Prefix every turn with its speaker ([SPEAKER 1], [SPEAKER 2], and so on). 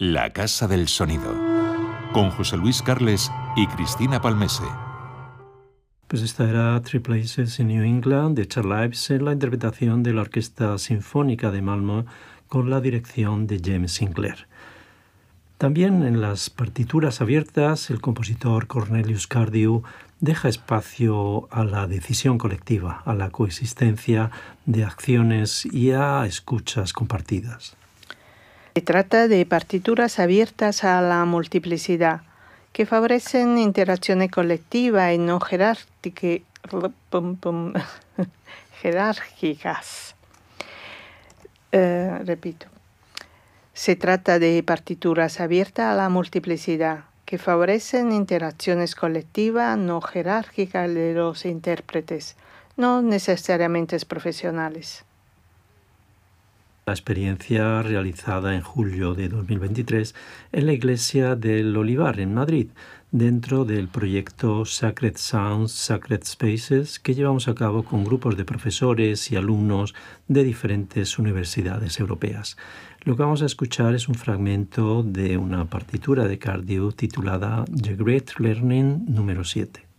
[SPEAKER 1] La Casa del Sonido, con José Luis Carles y Cristina Palmese.
[SPEAKER 2] Pues esta era Three Places in New England de Charles Ives en la interpretación de la Orquesta Sinfónica de Malmö con la dirección de James Sinclair. También en las partituras abiertas, el compositor Cornelius Cardew deja espacio a la decisión colectiva, a la coexistencia de acciones y a escuchas compartidas.
[SPEAKER 3] Se trata de partituras abiertas a la multiplicidad, que favorecen interacciones colectivas y no jerárquicas. Repito. Se trata de partituras abiertas a la multiplicidad, que favorecen interacciones colectivas no jerárquicas de los intérpretes, no necesariamente profesionales.
[SPEAKER 2] La experiencia realizada en julio de 2023 en la iglesia del Olivar en Madrid, dentro del proyecto Sacred Sounds, Sacred Spaces, que llevamos a cabo con grupos de profesores y alumnos de diferentes universidades europeas. Lo que vamos a escuchar es un fragmento de una partitura de Cardew titulada The Great Learning número 7.